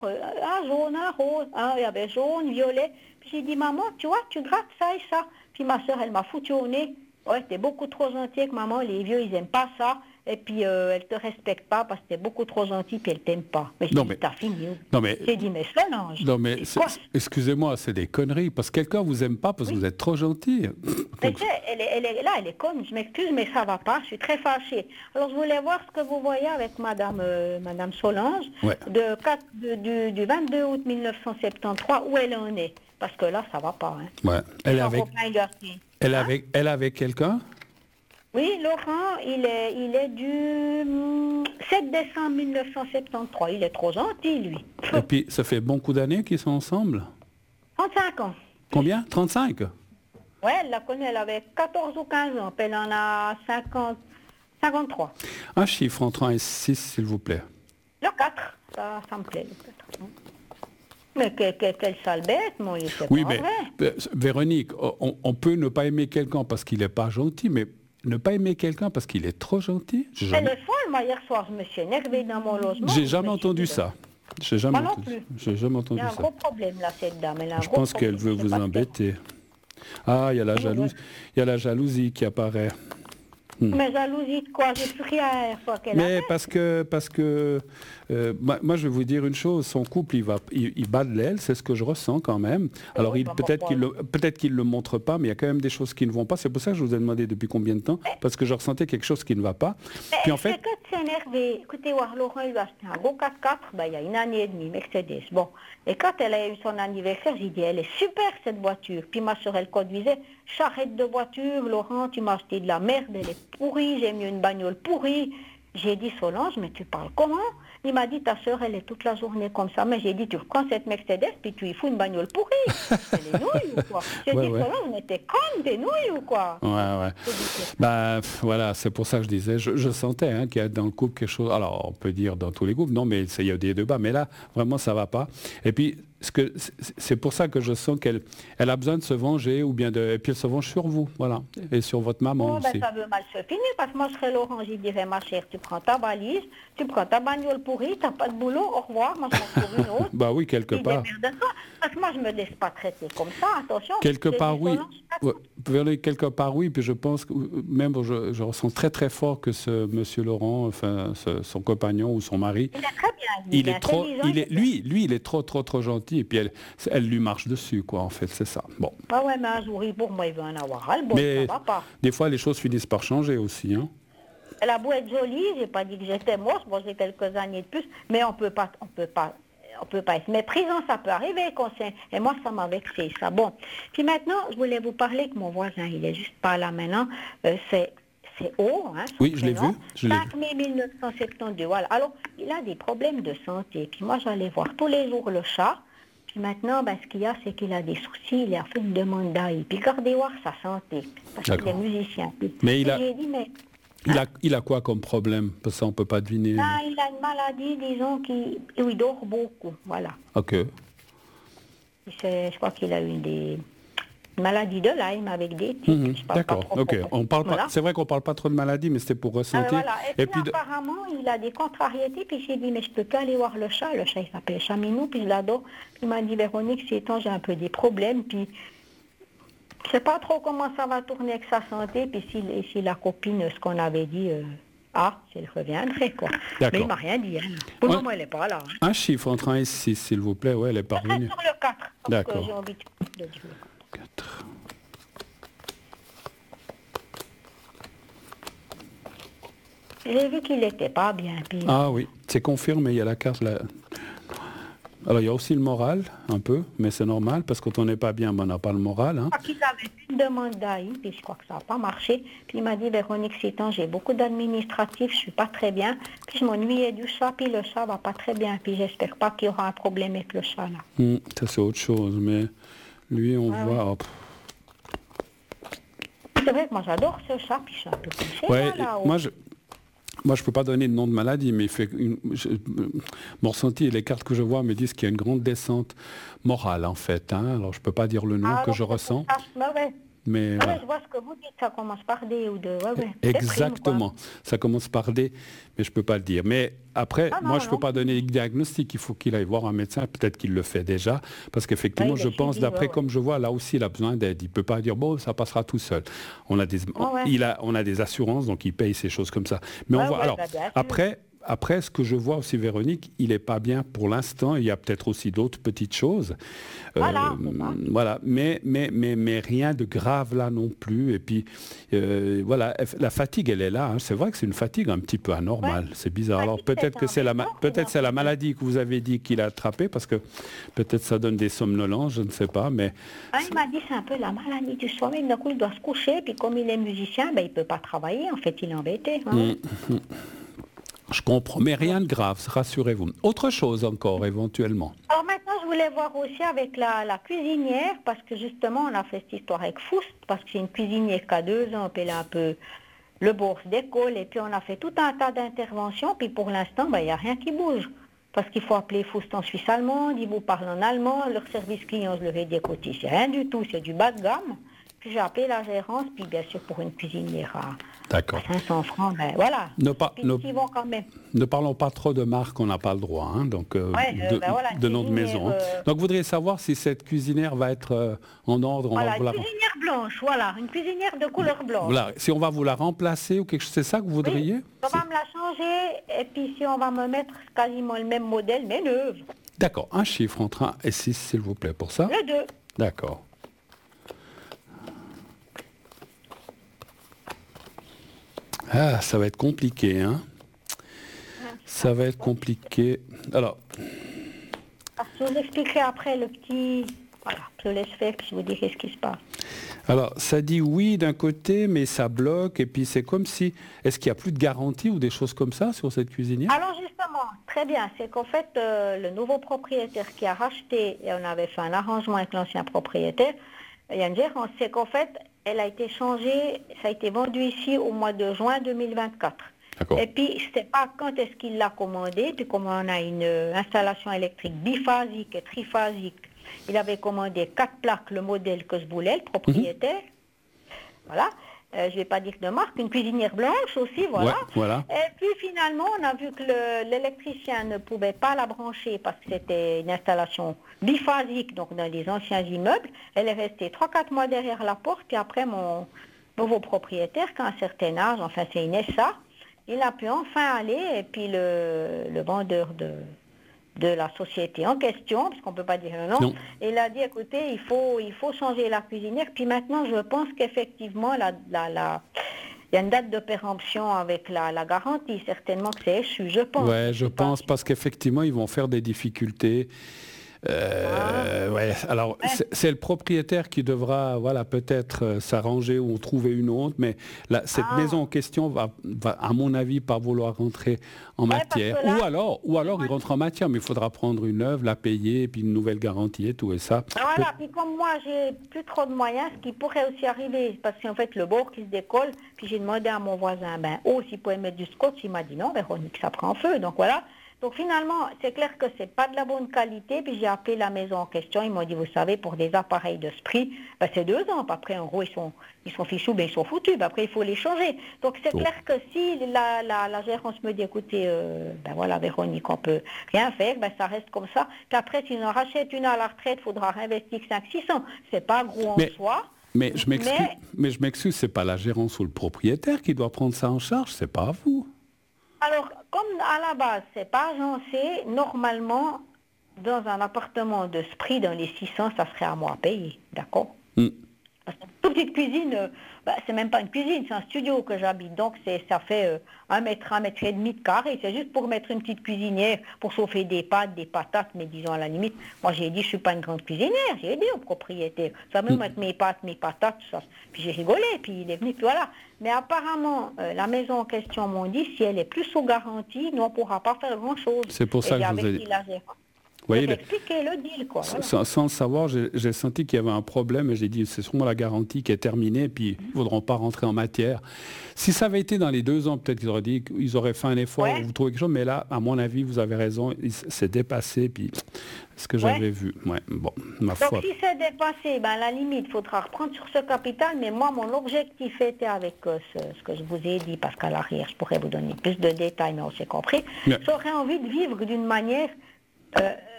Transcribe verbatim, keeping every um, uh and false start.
euh, un jaune, un rose, hein, il y avait jaune, violet. Puis j'ai dit, maman, tu vois, tu grattes ça et ça. Puis ma soeur, elle m'a foutu au nez. Ouais, t'es beaucoup trop gentil avec maman, les vieux, ils aiment pas ça. Et puis, euh, elle te respecte pas parce que t'es beaucoup trop gentil, puis elle t'aime pas. Mais j'ai Non dit, mais, t'as fini. non mais, J'ai dit, mais Solange, non mais, c'est c'est- quoi? c'est- excusez-moi, c'est des conneries, parce que quelqu'un vous aime pas parce que Oui. vous êtes trop gentil. Mais Donc, tu sais, elle est, elle est là, elle est conne, je m'excuse, mais ça va pas, je suis très fâchée. Alors je voulais voir ce que vous voyez avec Madame, euh, Madame Solange, ouais. de quatre de- du, du vingt-deux août mille neuf cent soixante-treize, où elle en est. Parce que là, ça va pas. Hein. Ouais. Elle est Son avec, copain Garcia. elle est Hein? avec, elle est avec quelqu'un? Oui, Laurent, il est, il est du hum, sept décembre mille neuf cent soixante-treize. Il est trop gentil, lui. Et puis, ça fait bon coup d'années qu'ils sont ensemble? trente-cinq ans. Combien? trente-cinq? Ouais, elle la connaît, elle avait quatorze ou quinze ans, puis elle en a cinquante, cinquante-trois. Un chiffre entre un et six, s'il vous plaît. Le quatre, ça, ça me plaît, le quatre. Mais que, que, quelle sale bête, moi, il c'est Oui, pas mais vrai. euh, Véronique, on, on peut ne pas aimer quelqu'un parce qu'il n'est pas gentil, mais ne pas aimer quelqu'un parce qu'il est trop gentil? J'ai Elle jamais, est folle, moi, hier soir, je me suis énervée dans mon logement. j'ai je jamais me suis entendu dit, ça. J'ai jamais Moi non entendu, plus. j'ai jamais Il y entendu a un ça. gros problème, là, cette dame. Elle a un Je gros pense qu'elle problème, veut je sais vous pas ce qu'elle- embêter. Ah, il y a la Oui, jalousie, il y a la jalousie qui apparaît. Mais jalousie de quoi? J'ai plus rien à fois qu'elle a Mais fait. parce que, parce que euh, moi, moi, je vais vous dire une chose, son couple, il va, il, il bat de l'aile, c'est ce que je ressens quand même. Alors, oui, il, bah, peut-être moi, qu'il le, peut-être qu'il le montre pas, mais il y a quand même des choses qui ne vont pas. C'est pour ça que je vous ai demandé depuis combien de temps, parce que je ressentais quelque chose qui ne va pas. Mais Puis en c'est fait, que de s'énerver. Écoutez, voir Laurent, il a acheté un gros quatre-quatre, ben, il y a une année et demie, Mercedes. Bon, et quand elle a eu son anniversaire, j'ai dit, elle est super cette voiture. Puis ma soeur, elle conduisait, charrette de voiture, Laurent, tu m'as acheté de la merde, elle est pourrie, j'ai mis une bagnole pourrie. J'ai dit, Solange, mais tu parles comment? Il m'a dit, ta soeur, elle est toute la journée comme ça. Mais j'ai dit, tu reprends cette Mercedes, puis tu y fous une bagnole pourrie. Elle est nouille ou quoi? J'ai Ouais, dit, ouais. Solange, mais t'es conne, t'es nouille ou quoi? ouais, ouais. J'ai dit, c'est- Bah, pff, voilà, c'est pour ça que je disais, je, je sentais hein, qu'il y a dans le couple quelque chose. Alors, on peut dire dans tous les groupes, non, mais c'est- il y a des débats, mais là, vraiment, ça va pas. Et puis, ce que, c'est- c'est pour ça que je sens qu'elle elle a besoin de se venger, ou bien de. Et puis, elle se venge sur vous, voilà. Et sur votre maman Oh, ben, aussi. ça veut mal se finir, parce que moi, je serais Laurent, j'y dirais, ma chère, tu prends ta valise, tu prends ta bagnole pourrie, t'as pas de boulot, au revoir, moi, je m'en trouve une autre. Bah oui, quelque Puis part. démerde-toi. Parce que moi, je me laisse pas traiter comme ça, attention. Quelque J'ai part, dit, oui. Solange, Ouais, Véronique, quelque part, oui. Puis je pense que euh, même, je, je ressens très, très fort que ce monsieur Laurent, enfin, ce- son compagnon ou son mari, il est très bien, lui, il est trop, intelligent, il est, bien. lui, lui, il est trop, trop, trop gentil. Et puis elle, elle lui marche dessus, quoi. En fait, c'est ça. Bon. Ah ouais, mais un jour, il- pour moi, il veut en avoir ras le bol, Mais ça va pas. des fois, les choses finissent par changer aussi, hein. Elle a beau être jolie, j'ai pas dit que j'étais morte, bon, j'ai quelques années de plus, mais on peut pas, on peut pas, on peut pas être méprisant, ça peut arriver, qu'on s'est- et moi, ça m'a vexé, ça. Bon. Puis maintenant, je voulais vous parler que mon voisin, il est juste pas là maintenant, euh, c'est, c'est haut, hein, son Oui, je l'ai prénom. vu, je l'ai vu. cinq mai mille neuf cent soixante-douze, voilà. Alors, il a des problèmes de santé, puis moi, j'allais voir tous les jours le chat, puis maintenant, ben, ce qu'il y a, c'est qu'il a des soucis, il a fait une demande d'A I, puis gardez voir sa santé, parce qu'il est D'accord. musicien. Puis, Mais il puis a- j'ai dit, mais Il a, il a quoi comme problème? Parce que ça, on peut pas deviner. ah, il a une maladie, disons, qui, où il dort beaucoup, voilà. Ok. C'est- Je crois qu'il a eu des une maladie de Lyme avec des tiques. Mhm, Je parle pas d'accord. trop Ok. fort. On parle Voilà. pas. C'est vrai qu'on parle pas trop de maladies, mais c'était pour Ah, ressentir. voilà. Et, Et puis, puis, de- apparemment, il a des contrariétés, puis j'ai dit, mais je peux plus aller voir le chat. Le chat, il s'appelle Chaminou, puis je l'adore. Puis il m'a dit, Véronique, ces temps, j'ai un peu des problèmes, puis je sais pas trop comment ça va tourner avec sa santé, puis si, et si la copine, ce qu'on avait dit, euh, ah, si elle reviendrait, quoi. D'accord. Mais il m'a rien dit, hein. Pour le Ouais. moment, elle n'est pas là. hein. un chiffre entre un et six, s'il vous plaît. Ouais, elle est Je serai parvenue. sur le quatre, parce que D'accord. j'ai envie de, de dire. Quatre. J'ai vu qu'il n'était pas bien. Puis... Ah oui, c'est confirmé. Il y a la carte là. Alors il y a aussi le moral, un peu, mais c'est normal parce que quand on n'est pas bien, ben, on n'a pas le moral. Hein. Je crois qu'il avait fait une demande d'A I, puis je crois que ça n'a pas marché. Puis il m'a dit, Véronique, ces temps, j'ai beaucoup d'administratifs, je ne suis pas très bien. Puis je m'ennuyais du chat, puis le chat va pas très bien. Puis j'espère pas qu'il y aura un problème avec le chat, là. Hum, ça c'est autre chose, mais lui, on Ah voit. Oh, pff. C'est vrai que moi j'adore ce chat, puis je suis un peu comme chez Ouais, moi, là-haut. moi je. Moi, je ne peux pas donner de nom de maladie, mais il fait une, je, mon ressenti et les cartes que je vois me disent qu'il y a une grande descente morale, en fait. Hein. Alors, je ne peux pas dire le nom Ah, que alors, je c'est pour ressens. ça, bah ouais. Mais Ouais, voilà. je vois ce que vous dites, ça commence par D ou de... Ouais, ouais, Exactement. déprime, Ça commence par D, mais je ne peux pas le dire. Mais après, ah, moi, non, je ne peux non. pas donner de diagnostic. Il faut qu'il aille voir un médecin. Peut-être qu'il le fait déjà. Parce qu'effectivement, Ouais, il je est pense, suivi, ouais, d'après ouais. comme je vois, là aussi, il a besoin d'aide. Il ne peut pas dire, bon, ça passera tout seul. On a des, Ouais, ouais. il a, on a des assurances, donc il paye ces choses comme ça. Mais on Ouais, voit. ouais, Alors, bah, bien sûr. après. Après, ce que je vois aussi, Véronique, il n'est pas bien pour l'instant. Il y a peut-être aussi d'autres petites choses. Voilà, Euh, c'est ça. voilà. Mais, mais, mais, mais rien de grave là non plus. Et puis, euh, voilà, la fatigue, elle est là. Hein. C'est vrai que c'est une fatigue un petit peu Ouais. anormale. C'est bizarre. Alors Fatigue, peut-être c'est que un c'est la, ma- sport, c'est peut-être un c'est la peu de... maladie que vous avez dit qu'il a attrapée, parce que peut-être ça donne des somnolences, je ne sais pas. Mais Ah, il m'a dit c'est un peu la maladie du sommeil. D'un coup, il doit se coucher, puis comme il est musicien, ben, il ne peut pas travailler. En fait, il est embêté. Hein, hum, ouais. je comprends. Mais Alors, rien de grave, rassurez-vous. Autre chose encore, éventuellement. alors maintenant, je voulais voir aussi avec la, la cuisinière, parce que justement, on a fait cette histoire avec Foust, parce que c'est une cuisinière qui a deux ans, puis elle a un peu le bourse d'école, et puis on a fait tout un tas d'interventions, puis pour l'instant, ben, il n'y a rien qui bouge. Parce qu'il faut appeler Foust en Suisse allemande, ils vous parlent en allemand, leur service client, je leur ai dit, écoutez, c'est rien du tout, c'est du bas de gamme. Puis j'ai appelé la gérance, puis bien sûr pour une cuisinière à, à D'accord. cinq cents francs, ben voilà. Ne, pas, Puis ne, ils vont quand même. ne parlons pas trop de marques, on n'a pas le droit, hein, donc, euh, Ouais, euh, de, ben voilà, une de nom de cuisinière, maison. Hein. euh, Donc vous voudriez savoir si cette cuisinière va être euh, en ordre, on va voilà, vous une la, cuisinière blanche, voilà, une cuisinière de couleur blanche. voilà. Si on va vous la remplacer ou quelque chose, c'est ça que vous Oui, voudriez? on C'est- va me la changer, et puis si on va me mettre quasiment le même modèle, mais neuve, D'accord, un chiffre entre un et six, s'il vous plaît, pour ça. le deux. D'accord. Ah, ça va être compliqué, hein. Ça va être compliqué. Alors, Alors, je vous expliquerai après le petit... Voilà, je laisse faire, puis je vous dirai ce qui se passe. alors, ça dit oui d'un côté, mais ça bloque, et puis c'est comme si... Est-ce qu'il n'y a plus de garantie ou des choses comme ça sur cette cuisinière? Alors justement, très bien, c'est qu'en fait, euh, le nouveau propriétaire qui a racheté, et on avait fait un arrangement avec l'ancien propriétaire, il y a une gérance, c'est qu'en fait, elle a été changée, ça a été vendu ici au mois de juin deux mille vingt-quatre. D'accord. Et puis, je ne sais pas quand est-ce qu'il l'a commandé, puis comme on a une euh, installation électrique biphasique et triphasique, il avait commandé quatre plaques, le modèle que je voulais, le propriétaire. Voilà. Euh, je ne vais pas dire de marque, une cuisinière blanche aussi, voilà. Ouais, voilà. Et puis finalement, on a vu que le- l'électricien ne pouvait pas la brancher parce que c'était une installation biphasique, donc dans les anciens immeubles. Elle est restée trois quatre mois derrière la porte, et après mon nouveau propriétaire, qui a un certain âge, enfin c'est une S A, il a pu enfin aller, et puis le, le vendeur de, de la société en question, parce qu'on ne peut pas dire non, Non. il a dit, écoutez, il faut, il faut changer la cuisinière. Puis maintenant, je pense qu'effectivement, la, la, la- il y a une date de péremption avec la, la garantie, certainement que c'est échu, je pense. Ouais, je suis pas pense, sûre. parce qu'effectivement, ils vont faire des difficultés. Euh, ouais, alors Ouais. c'est c'est le propriétaire qui devra, voilà, peut-être euh, s'arranger ou trouver une autre, mais là, cette Ah. maison en question va, va, à mon avis, pas vouloir rentrer en Ouais, parce matière. que là- ou alors, ou alors il rentre en matière, mais il faudra prendre une œuvre, la payer, et puis une nouvelle garantie et tout, et ça. Voilà, puis comme moi, j'ai plus trop de moyens, ce qui pourrait aussi arriver, parce qu'en fait, le bord qui se décolle, puis j'ai demandé à mon voisin, ben, oh, s'il pouvait mettre du scotch, il m'a dit non, Véronique, ça prend feu, donc voilà. Donc finalement, c'est clair que c'est pas de la bonne qualité, puis j'ai appelé la maison en question, ils m'ont dit, vous savez, pour des appareils de ce prix, ben, c'est deux ans, puis après, en gros, ils sont, ils sont fichus, ben, ils sont foutus, puis après, il faut les changer. Donc c'est Oh. clair que si la, la, la gérance me dit, écoutez, euh, ben voilà, Véronique, on peut rien faire, ben ça reste comme ça. Puis après, si on en rachète une à la retraite, il faudra réinvestir cinq six cents. C'est pas gros en Mais- soi. Mais je m'excuse, Mais- mais je m'excuse, c'est pas la gérance ou le propriétaire qui doit prendre ça en charge, c'est pas à vous. Alors, comme à la base, c'est pas agencé, normalement, dans un appartement de ce prix, dans les six cents, ça serait à moi à payer, d'accord? Hmm. Parce que toute petite cuisine, euh, bah, c'est même pas une cuisine, c'est un studio que j'habite, donc c'est, ça fait euh, un mètre, un mètre et demi de carré, c'est juste pour mettre une petite cuisinière, pour chauffer des pâtes, des patates, mais disons à la limite, moi j'ai dit, je suis pas une grande cuisinière, j'ai dit au propriétaire, ça va mettre mes pâtes, mes patates, tout ça. Puis j'ai rigolé, puis il est venu, puis voilà. Mais apparemment, euh, la maison en question m'ont dit, si elle est plus sous garantie, nous on pourra pas faire grand chose. C'est pour ça que je vous ai dit. La gérance. Vous voyez, expliquer le deal, quoi. Voilà. Sans, sans le savoir, j'ai senti qu'il y avait un problème et j'ai dit c'est sûrement la garantie qui est terminée, puis ils ne voudront pas rentrer en matière. Si ça avait été dans les deux ans, peut-être qu'ils auraient dit qu'ils auraient fait un effort, ouais. Vous trouvez quelque chose, mais là, à mon avis, vous avez raison, c'est dépassé, puis ce que j'avais ouais. vu. Ouais, bon, ma Donc foi. si c'est dépassé, ben, à la limite, il faudra reprendre sur ce capital, mais moi, mon objectif était avec euh, ce, ce que je vous ai dit, parce qu'à l'arrière, je pourrais vous donner plus de détails, mais on s'est compris. Ouais. J'aurais envie de vivre d'une manière... Euh,